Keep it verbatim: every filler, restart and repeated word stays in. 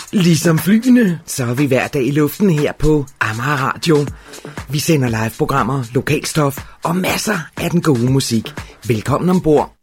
Ligesom flyene, så er vi hver dag i luften her på Amager Radio. Vi sender live-programmer, lokalstof og masser af den gode musik. Velkommen ombord.